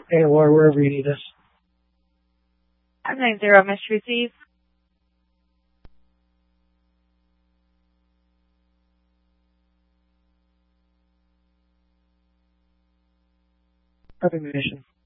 or wherever you need us. 590, message received. Copy mission.